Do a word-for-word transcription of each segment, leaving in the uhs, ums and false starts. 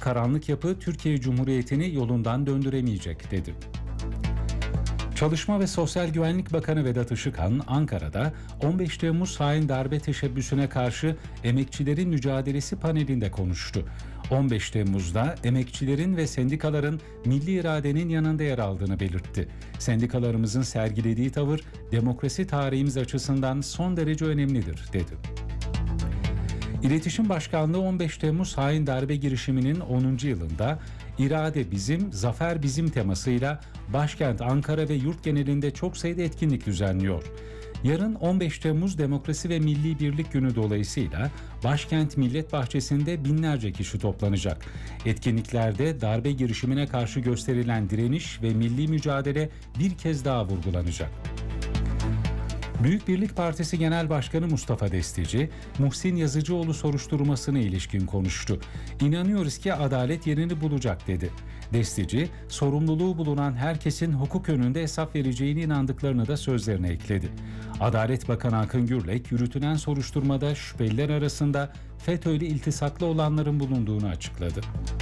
karanlık yapı Türkiye Cumhuriyeti'ni yolundan döndüremeyecek dedi. Çalışma ve Sosyal Güvenlik Bakanı Vedat Işıkhan, Ankara'da on beş Temmuz hain darbe teşebbüsüne karşı emekçilerin mücadelesi panelinde konuştu. on beş Temmuz'da emekçilerin ve sendikaların milli iradenin yanında yer aldığını belirtti. Sendikalarımızın sergilediği tavır demokrasi tarihimiz açısından son derece önemlidir, dedi. İletişim Başkanlığı on beş Temmuz hain darbe girişiminin onuncu yılında "İrade bizim, zafer bizim" temasıyla başkent Ankara ve yurt genelinde çok sayıda etkinlik düzenliyor. Yarın on beş Temmuz Demokrasi ve Milli Birlik Günü dolayısıyla başkent Millet Bahçesi'nde binlerce kişi toplanacak. Etkinliklerde darbe girişimine karşı gösterilen direniş ve milli mücadele bir kez daha vurgulanacak. Büyük Birlik Partisi Genel Başkanı Mustafa Destici, Muhsin Yazıcıoğlu soruşturmasına ilişkin konuştu. "İnanıyoruz ki adalet yerini bulacak" dedi. Destici, sorumluluğu bulunan herkesin hukuk önünde hesap vereceğine inandıklarını da sözlerine ekledi. Adalet Bakanı Akın Gürlek, yürütülen soruşturmada şüpheliler arasında FETÖ'yle iltisaklı olanların bulunduğunu açıkladı.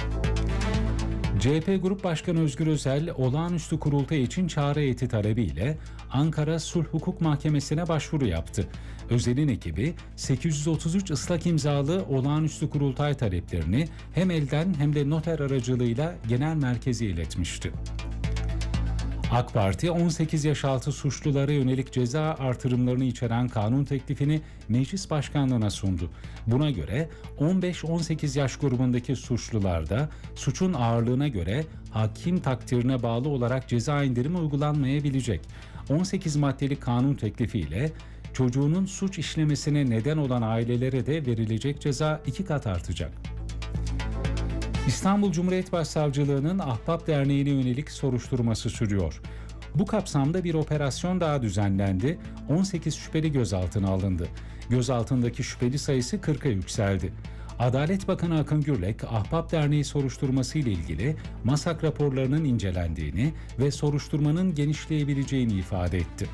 C H P Grup Başkanı Özgür Özel, olağanüstü kurultay için çağrı heyeti talebiyle Ankara Sulh Hukuk Mahkemesi'ne başvuru yaptı. Özel'in ekibi sekiz yüz otuz üç ıslak imzalı olağanüstü kurultay taleplerini hem elden hem de noter aracılığıyla genel merkeze iletmişti. AK Parti on sekiz yaş altı suçlulara yönelik ceza artırımlarını içeren kanun teklifini meclis başkanlığına sundu. Buna göre on beş on sekiz yaş grubundaki suçlularda suçun ağırlığına göre hakim takdirine bağlı olarak ceza indirimi uygulanmayabilecek. on sekiz maddelik kanun teklifiyle çocuğunun suç işlemesine neden olan ailelere de verilecek ceza iki kat artacak. İstanbul Cumhuriyet Başsavcılığı'nın Ahbap Derneği'ne yönelik soruşturması sürüyor. Bu kapsamda bir operasyon daha düzenlendi. on sekiz şüpheli gözaltına alındı. Gözaltındaki şüpheli sayısı kırka yükseldi. Adalet Bakanı Akın Gürlek, Ahbap Derneği soruşturması ile ilgili MASAK raporlarının incelendiğini ve soruşturmanın genişleyebileceğini ifade etti.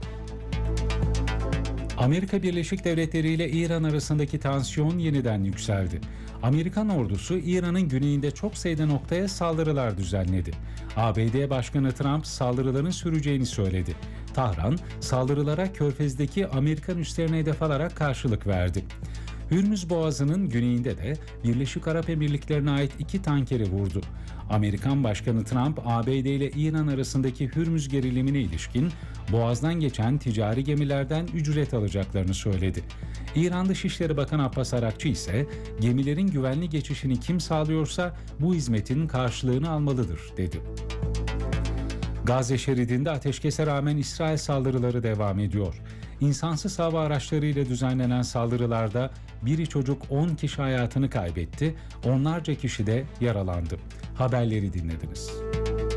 Amerika Birleşik Devletleri ile İran arasındaki tansiyon yeniden yükseldi. Amerikan ordusu İran'ın güneyinde çok sayıda noktaya saldırılar düzenledi. A B D Başkanı Trump saldırıların süreceğini söyledi. Tahran, saldırılara Körfez'deki Amerikan üslerine hedef alarak karşılık verdi. Hürmüz Boğazı'nın güneyinde de Birleşik Arap Emirlikleri'ne ait iki tankeri vurdu. Amerikan Başkanı Trump, A B D ile İran arasındaki Hürmüz gerilimine ilişkin Boğaz'dan geçen ticari gemilerden ücret alacaklarını söyledi. İran Dışişleri Bakanı Abbas Arakçı ise gemilerin güvenli geçişini kim sağlıyorsa bu hizmetin karşılığını almalıdır, dedi. Gazze şeridinde ateşkese rağmen İsrail saldırıları devam ediyor. İnsansız hava araçlarıyla düzenlenen saldırılarda biri çocuk on kişi hayatını kaybetti, onlarca kişi de yaralandı. Haberleri dinlediniz.